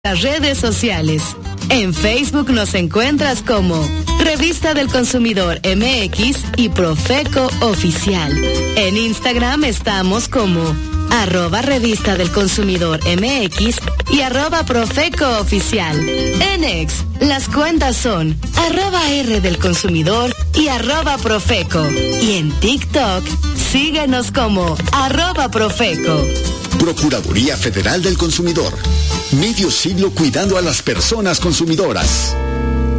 Las redes sociales. En Facebook nos encuentras como Revista del Consumidor MX y Profeco Oficial. En Instagram estamos como @Revista del Consumidor MX y @Profeco Oficial. En X, las cuentas son @R del Consumidor y @Profeco. Y en TikTok, síguenos como @Profeco. Procuraduría Federal del Consumidor. Medio siglo cuidando a las personas consumidoras.